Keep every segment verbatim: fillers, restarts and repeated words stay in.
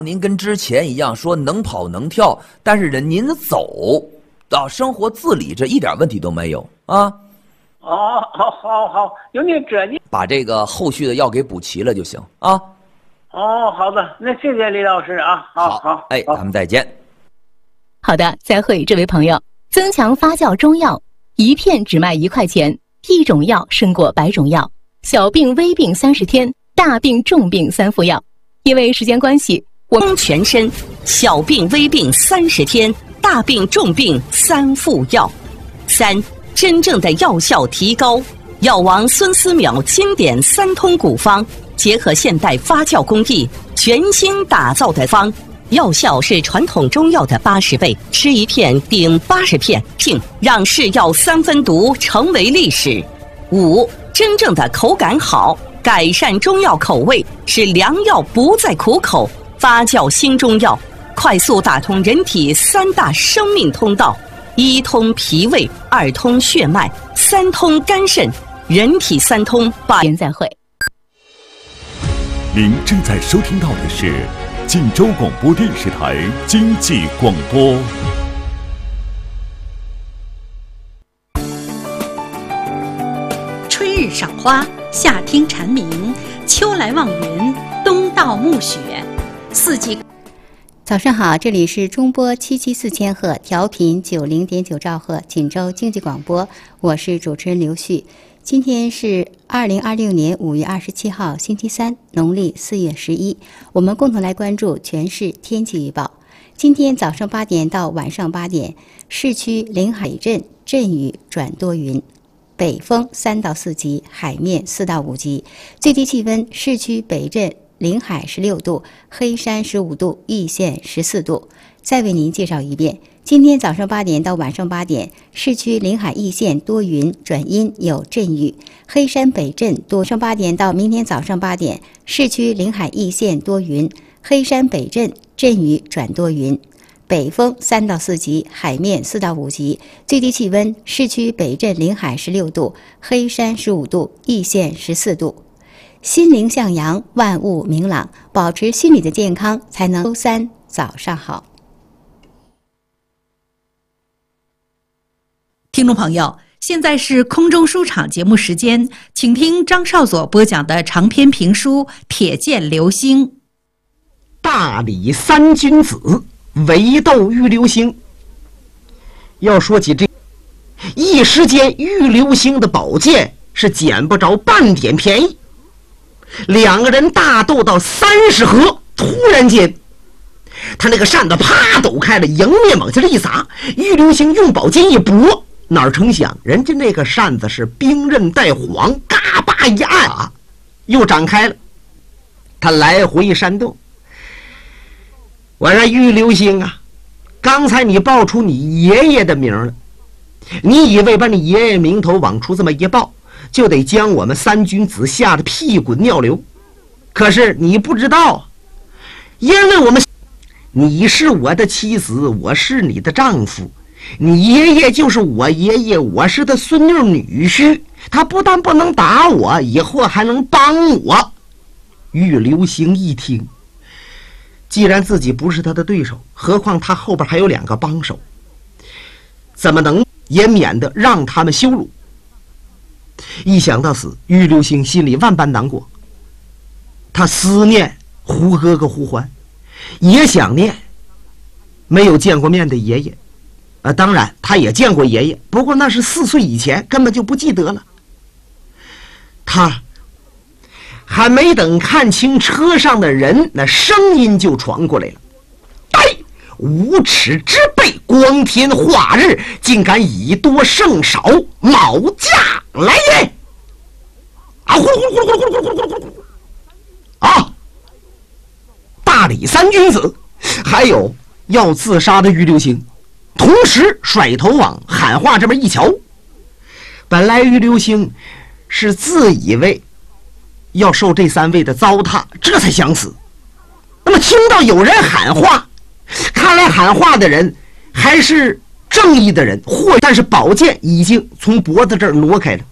您跟之前一样说能跑能跳，但是人您走啊，生活自理这一点问题都没有啊。 哦，好，好，好，有你这你把这个后续的药给补齐了就行啊。 哦，好的，那谢谢李老师啊。好，好， 哎，咱们再见。 好的，再会，这位朋友。增强发酵中药，一片只卖一块钱，一种药胜过百种药。小病微病三十天，大病重病三副药。因为时间关系，我们全身小病微病三十天，大病重病三副药。三，真正的药效提高。药王孙思邈经典三通古方，结合现代发酵工艺，全新打造的方。药效是传统中药的八十倍，吃一片顶八十片，并让是药三分毒成为历史。五，真正的口感好，改善中药口味，使良药不再苦口，发酵新中药，快速打通人体三大生命通道：一通脾胃，二通血脉，三通肝肾，人体三通。八年再会。 您正在收听到的是晋州广播电视台经济广播。 春日赏花，夏听蝉鸣，秋来望云，冬到暮雪，四季。 早上好，这里是中波七七四千赫，调频九零点九兆赫，锦州经济广播，我是主持人刘旭。今天是二零二六年五月二十七号，星期三，农历四月十一。我们共同来关注全市天气预报。今天早上八点到晚上八点，市区临海镇阵雨转多云，北风三到四级，海面四到五级。最低气温，市区北镇临海十六度，黑山十五度，易县十四度。再为您介绍一遍。今天早上八点到晚上八点，市区临海易县多云转阴有阵雨，黑山北镇多。上八点到明天早上八点，市区临海易县多云，黑山北镇阵雨转多云，北风三到四级，海面四到五级。最低气温，市区北镇临海十六度，黑山十五度，易县十四度。心灵向阳，万物明朗，保持心理的健康，才能周三早上好。 听众朋友，现在是空中书场节目时间，请听张少佐播讲的长篇评书《铁剑流星》。 大理三君子围斗玉流星。要说起这，一时间玉流星的宝剑是捡不着半点便宜。两个人大斗到三十合，突然间他那个扇子啪抖开了，迎面往下一撒，玉流星用宝剑一拨，哪成想人家那个扇子是冰刃带黄，嘎巴一按啊，又展开了。他来回扇动。我说玉流星啊，刚才你报出你爷爷的名了，你以为把你爷爷名头往出这么一报，就得将我们三君子吓得屁滚尿流？可是你不知道，因为我们你是我的妻子，我是你的丈夫，你爷爷就是我爷爷，我是他孙女女婿，他不但不能打我，以后还能帮我。玉流星一听，既然自己不是他的对手，何况他后边还有两个帮手，怎么能也免得让他们羞辱？一想到死，玉流星心里万般难过。他思念胡哥哥胡欢，也想念没有见过面的爷爷。呃，当然他也见过爷爷，不过那是四岁以前，根本就不记得了。他还没等看清车上的人，那声音就传过来了：哎，无耻之辈，光天化日竟敢以多胜少，卯驾来人！啊，呼呼呼呼呼呼呼呼呼！啊！大理三君子，还有要自杀的玉流星，同时甩头往喊话这边一瞧。本来玉流星是自以为要受这三位的糟蹋，这才想死。那么听到有人喊话，看来喊话的人还是正义的人，或但是宝剑已经从脖子这儿挪开了。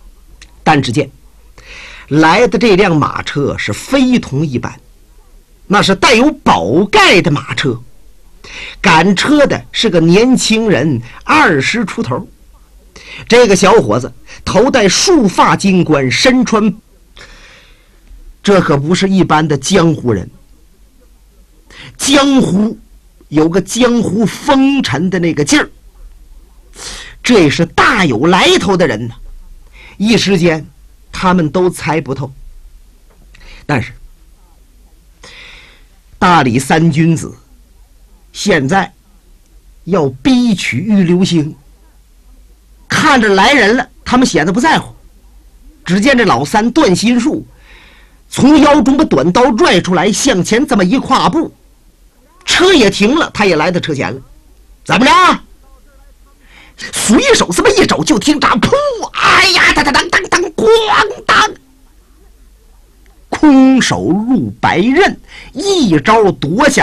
但只见来的这辆马车是非同一般， 那是带有宝盖的马车，赶车的是个年轻人，二十出头。这个小伙子头戴束发金冠，身穿，这可不是一般的江湖人。江湖有个江湖风尘的那个劲儿，这是大有来头的人呢。一时间他们都猜不透。但是大理三君子现在要逼取玉流星，看着来人了，他们显得不在乎。只见这老三段心术从腰中把短刀拽出来，向前这么一跨步，车也停了，他也来到车前了。怎么着？随手这么一肘，就听着噗，哎呀，当当当当当，咣当，空手入白刃，一招夺下